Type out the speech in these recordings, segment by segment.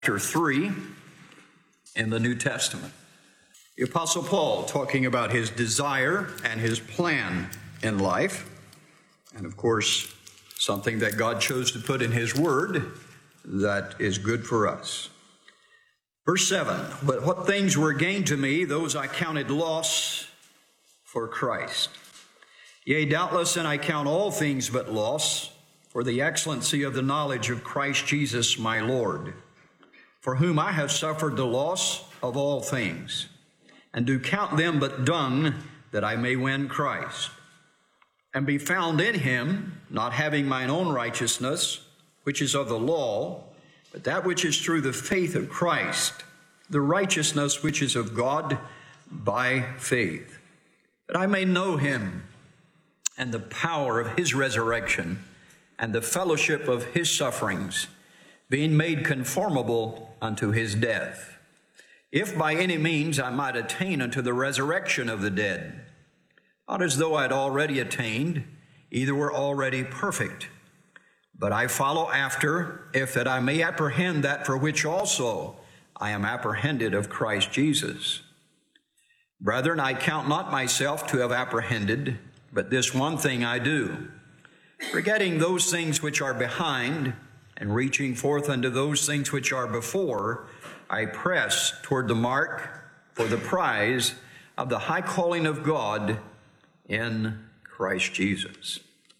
Chapter 3 in the New Testament. The Apostle Paul talking about his desire and his plan in life, and of course, something that God chose to put in his word that is good for us. Verse 7, "But what things were gained to me, those I counted loss for Christ. Yea, doubtless, and I count all things but loss for the excellency of the knowledge of Christ Jesus my Lord, for whom I have suffered the loss of all things, and do count them but dung, that I may win Christ, and be found in him, not having mine own righteousness, which is of the law, but that which is through the faith of Christ, the righteousness which is of God by faith, that I may know him, and the power of his resurrection, and the fellowship of his sufferings, being made conformable unto his death, if by any means I might attain unto the resurrection of the dead. Not as though I had already attained, either were already perfect, but I follow after, if that I may apprehend that for which also I am apprehended of Christ Jesus. Brethren, I count not myself to have apprehended, but this one thing I do, forgetting those things which are behind, and reaching forth unto those things which are before, I press toward the mark for the prize of the high calling of God in Christ Jesus."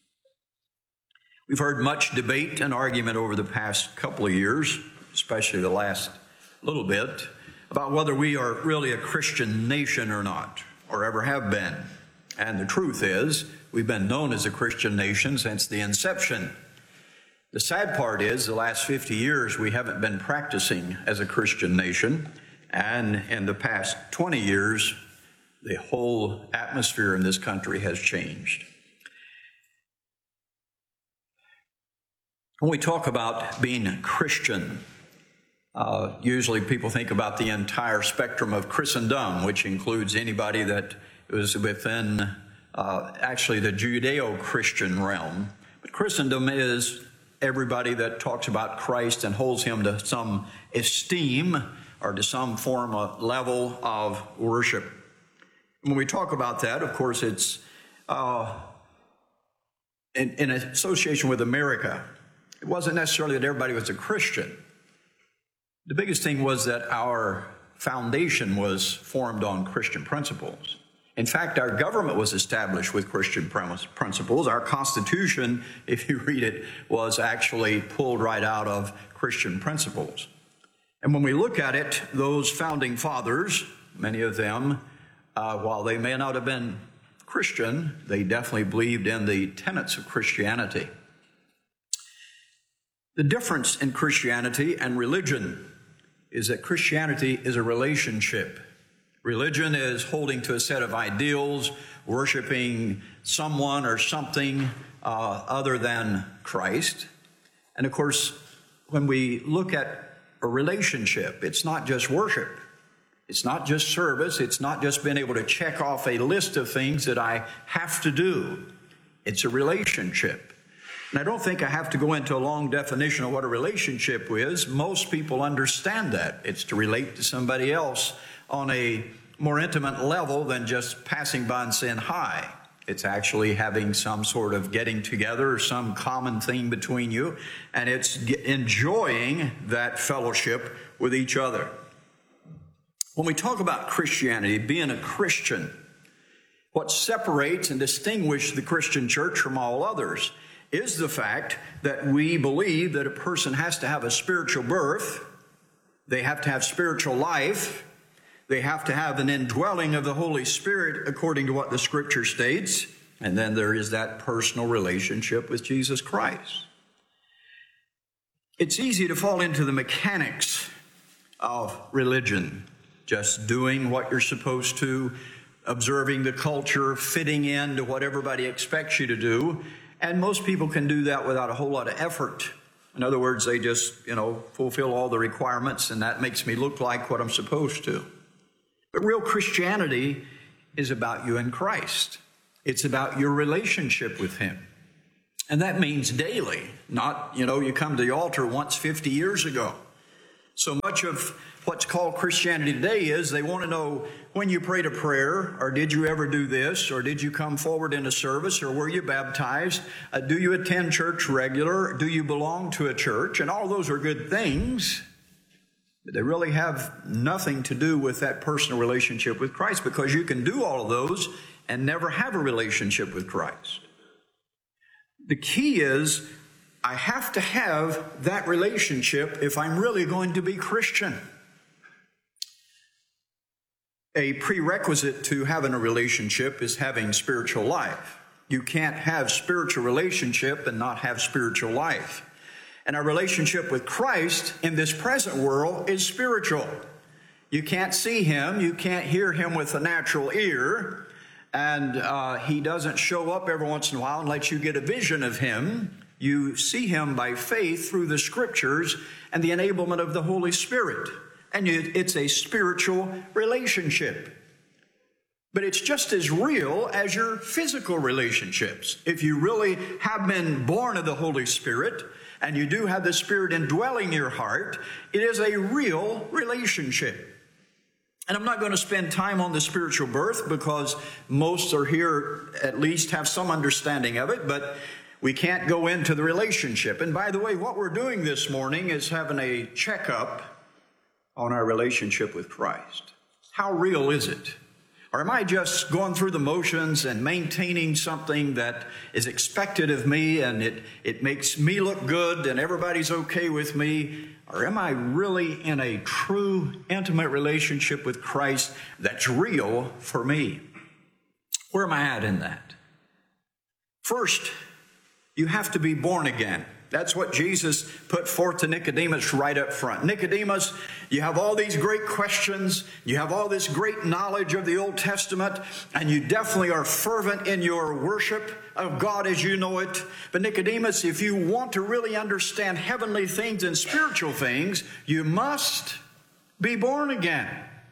We've heard much debate and argument over the past couple of years, especially the last little bit, about whether we are really a Christian nation or not, or ever have been. And the truth is, we've been known as a Christian nation since the inception. The sad part is, the last 50 years, we haven't been practicing as a Christian nation. And in the past 20 years, the whole atmosphere in this country has changed. When we talk about being Christian, usually people think about the entire spectrum of Christendom, which includes anybody that was within actually the Judeo-Christian realm. But Christendom is everybody that talks about Christ and holds him to some esteem or to some form of level of worship. When we talk about that, of course, it's in association with America. It wasn't necessarily that everybody was a Christian. The biggest thing was that our foundation was formed on Christian principles. In fact, our government was established with Christian principles. Our Constitution, if you read it, was actually pulled right out of Christian principles. And when we look at it, those founding fathers, many of them, while they may not have been Christian, they definitely believed in the tenets of Christianity. The difference in Christianity and religion is that Christianity is a relationship. Religion is holding to a set of ideals, worshiping someone or something other than Christ. And of course, when we look at a relationship, it's not just worship. It's not just service. It's not just being able to check off a list of things that I have to do. It's a relationship. And I don't think I have to go into a long definition of what a relationship is. Most people understand that. It's to relate to somebody else on a more intimate level than just passing by and saying hi. It's actually having some sort of getting together or some common thing between you, and it's enjoying that fellowship with each other. When we talk about Christianity, being a Christian, what separates and distinguishes the Christian church from all others is the fact that we believe that a person has to have a spiritual birth, they have to have spiritual life, they have to have an indwelling of the Holy Spirit according to what the Scripture states, and then there is that personal relationship with Jesus Christ. It's easy to fall into the mechanics of religion, just doing what you're supposed to, observing the culture, fitting in to what everybody expects you to do, and most people can do that without a whole lot of effort. In other words, they just, fulfill all the requirements, and that makes me look like what I'm supposed to. But real Christianity is about you and Christ. It's about your relationship with him. And that means daily, not, you come to the altar once 50 years ago. So much of what's called Christianity today is they want to know when you prayed a prayer, or did you ever do this, or did you come forward in a service, or were you baptized? Do you attend church regular? Do you belong to a church? And all those are good things, but they really have nothing to do with that personal relationship with Christ, because you can do all of those and never have a relationship with Christ. The key is, I have to have that relationship if I'm really going to be Christian. A prerequisite to having a relationship is having spiritual life. You can't have spiritual relationship and not have spiritual life. And our relationship with Christ in this present world is spiritual. You can't see him, you can't hear him with a natural ear, and he doesn't show up every once in a while and let you get a vision of him. You see him by faith through the scriptures and the enablement of the Holy Spirit. And it's a spiritual relationship. But it's just as real as your physical relationships. If you really have been born of the Holy Spirit, and you do have the Spirit indwelling your heart, it is a real relationship. And I'm not going to spend time on the spiritual birth, because most are here at least have some understanding of it, but we can't go into the relationship. And by the way, what we're doing this morning is having a checkup on our relationship with Christ. How real is it? Or am I just going through the motions and maintaining something that is expected of me, and it makes me look good and everybody's okay with me? Or am I really in a true, intimate relationship with Christ that's real for me? Where am I at in that? First, you have to be born again. That's what Jesus put forth to Nicodemus right up front. Nicodemus, you have all these great questions, you have all this great knowledge of the Old Testament, and you definitely are fervent in your worship of God as you know it. But Nicodemus, if you want to really understand heavenly things and spiritual things, you must be born again.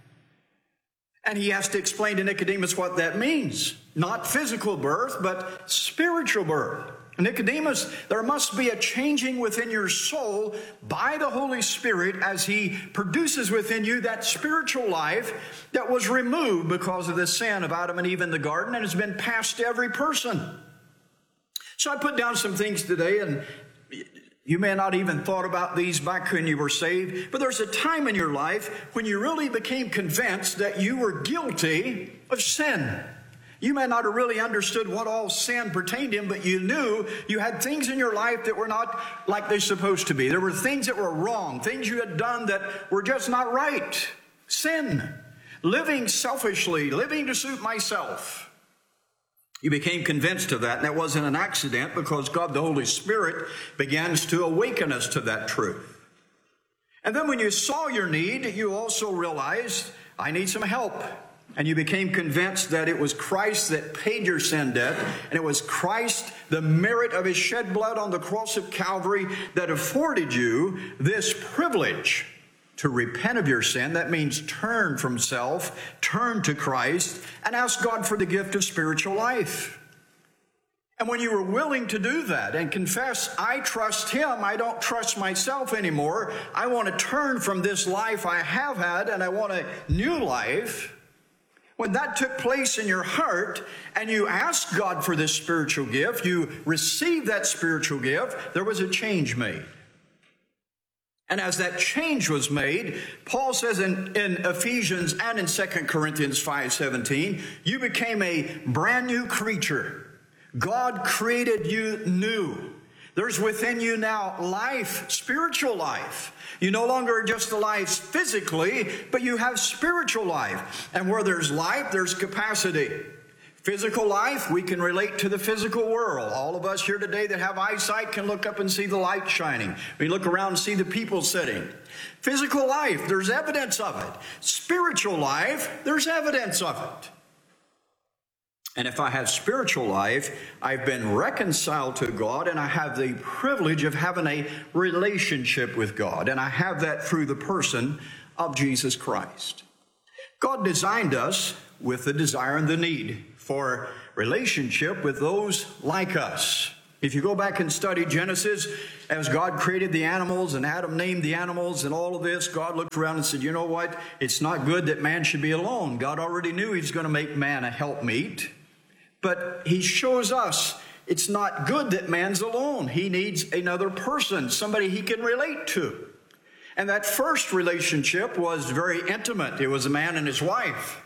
And he has to explain to Nicodemus what that means. Not physical birth, but spiritual birth. Nicodemus, there must be a changing within your soul by the Holy Spirit as he produces within you that spiritual life that was removed because of the sin of Adam and Eve in the garden and has been passed to every person. So I put down some things today, and you may not even thought about these back when you were saved, but there's a time in your life when you really became convinced that you were guilty of sin. You may not have really understood what all sin pertained in, but you knew you had things in your life that were not like they're supposed to be. There were things that were wrong, things you had done that were just not right. Sin. Living selfishly, living to suit myself. You became convinced of that, and that wasn't an accident, because God the Holy Spirit begins to awaken us to that truth. And then when you saw your need, you also realized, I need some help. And you became convinced that it was Christ that paid your sin debt, and it was Christ, the merit of his shed blood on the cross of Calvary, that afforded you this privilege to repent of your sin. That means turn from self, turn to Christ, and ask God for the gift of spiritual life. And when you were willing to do that and confess, I trust him, I don't trust myself anymore, I want to turn from this life I have had and I want a new life. When that took place in your heart and you asked God for this spiritual gift, you received that spiritual gift, there was a change made. And as that change was made, Paul says in Ephesians and in 2 Corinthians 5:17, you became a brand new creature. God created you new. There's within you now life, spiritual life. You no longer are just alive physically, but you have spiritual life. And where there's life, there's capacity. Physical life, we can relate to the physical world. All of us here today that have eyesight can look up and see the light shining. We look around and see the people sitting. Physical life, there's evidence of it. Spiritual life, there's evidence of it. And if I have spiritual life, I've been reconciled to God, and I have the privilege of having a relationship with God. And I have that through the person of Jesus Christ. God designed us with the desire and the need for relationship with those like us. If you go back and study Genesis, as God created the animals and Adam named the animals and all of this, God looked around and said, you know what? It's not good that man should be alone. God already knew He's going to make man a helpmeet. But He shows us it's not good that man's alone. He needs another person, somebody he can relate to. And that first relationship was very intimate. It was a man and his wife.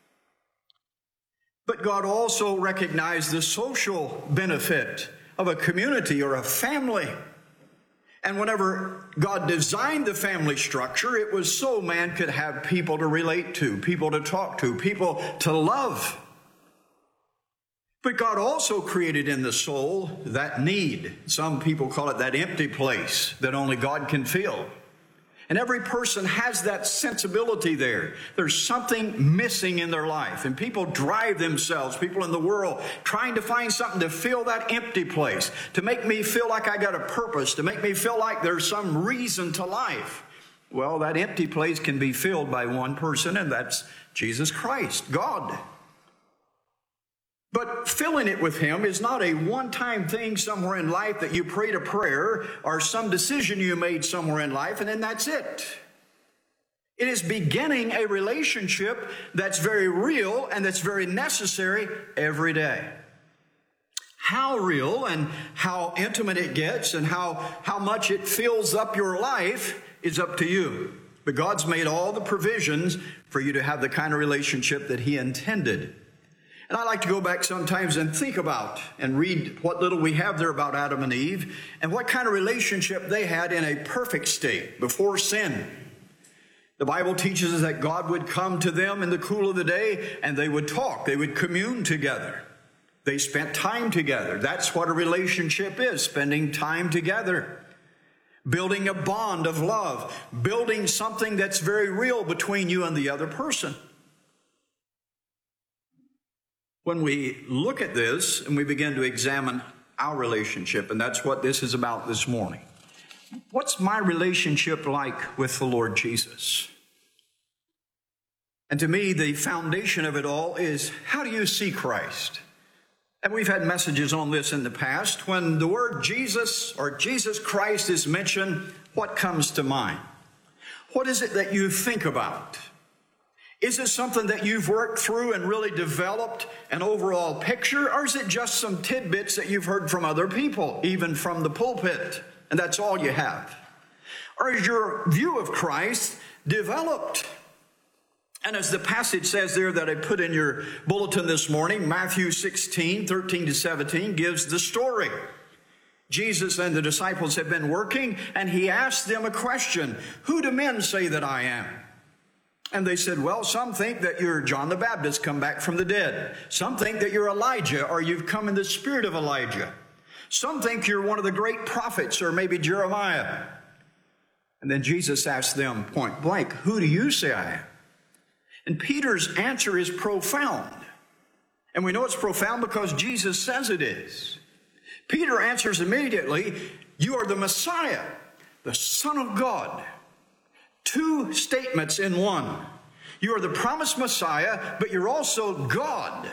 But God also recognized the social benefit of a community or a family. And whenever God designed the family structure, it was so man could have people to relate to, people to talk to, people to love. But God also created in the soul that need. Some people call it that empty place that only God can fill. And every person has that sensibility there. There's something missing in their life. And people drive themselves, people in the world, trying to find something to fill that empty place, to make me feel like I got a purpose, to make me feel like there's some reason to life. Well, that empty place can be filled by one person, and that's Jesus Christ, God. But filling it with Him is not a one-time thing somewhere in life that you prayed a prayer or some decision you made somewhere in life and then that's it. It is beginning a relationship that's very real and that's very necessary every day. How real and how intimate it gets and how much it fills up your life is up to you. But God's made all the provisions for you to have the kind of relationship that He intended. And I like to go back sometimes and think about and read what little we have there about Adam and Eve and what kind of relationship they had in a perfect state before sin. The Bible teaches us that God would come to them in the cool of the day and they would talk. They would commune together. They spent time together. That's what a relationship is, spending time together. Building a bond of love. Building something that's very real between you and the other person. When we look at this and we begin to examine our relationship, and that's what this is about this morning. What's my relationship like with the Lord Jesus? And to me, the foundation of it all is, how do you see Christ? And we've had messages on this in the past. When the word Jesus or Jesus Christ is mentioned, what comes to mind? What is it that you think about? Is it something that you've worked through and really developed an overall picture? Or is it just some tidbits that you've heard from other people, even from the pulpit, and that's all you have? Or is your view of Christ developed? And as the passage says there that I put in your bulletin this morning, Matthew 16, 13 to 17, gives the story. Jesus and the disciples have been working, and He asked them a question. Who do men say that I am? And they said, well, some think that you're John the Baptist come back from the dead. Some think that you're Elijah, or you've come in the spirit of Elijah. Some think you're one of the great prophets, or maybe Jeremiah. And then Jesus asked them point blank, who do you say I am? And Peter's answer is profound. And we know it's profound because Jesus says it is. Peter answers immediately, you are the Messiah, the Son of God. Two statements in one. You are the promised Messiah, but you're also God.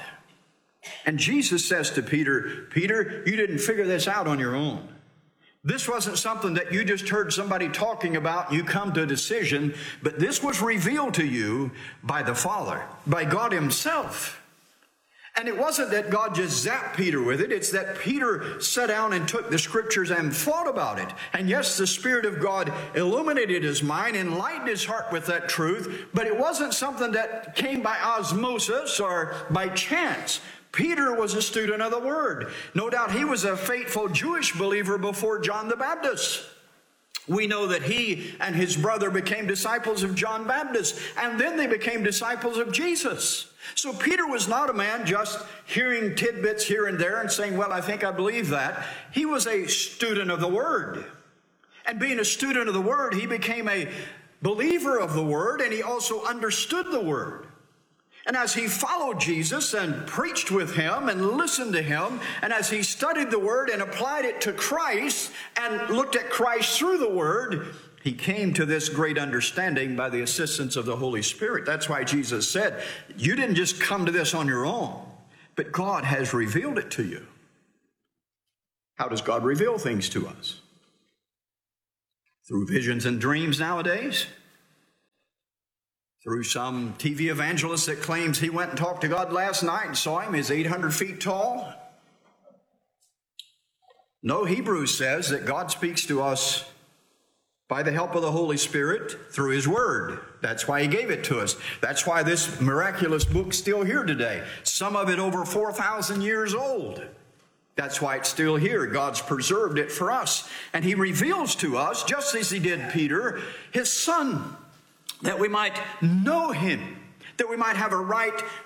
And Jesus says to Peter, Peter, you didn't figure this out on your own. This wasn't something that you just heard somebody talking about and you come to a decision, but this was revealed to you by the Father, by God Himself. And it wasn't that God just zapped Peter with it. It's that Peter sat down and took the Scriptures and thought about it. And yes, the Spirit of God illuminated his mind, enlightened his heart with that truth, but it wasn't something that came by osmosis or by chance. Peter was a student of the Word. No doubt he was a faithful Jewish believer before John the Baptist. We know that he and his brother became disciples of John Baptist, and then they became disciples of Jesus. So Peter was not a man just hearing tidbits here and there and saying, well, I think I believe that. He was a student of the Word. And being a student of the Word, he became a believer of the Word, and he also understood the Word. And as he followed Jesus and preached with Him and listened to Him, and as he studied the Word and applied it to Christ and looked at Christ through the Word, he came to this great understanding by the assistance of the Holy Spirit. That's why Jesus said, you didn't just come to this on your own, but God has revealed it to you. How does God reveal things to us? Through visions and dreams nowadays? Through some TV evangelist that claims he went and talked to God last night and saw him, is 800 feet tall? No, Hebrews says that God speaks to us by the help of the Holy Spirit through His Word. That's why He gave it to us. That's why this miraculous book's still here today. Some of it over 4,000 years old. That's why it's still here. God's preserved it for us. And He reveals to us, just as He did Peter, His Son, that we might know Him, that we might have a right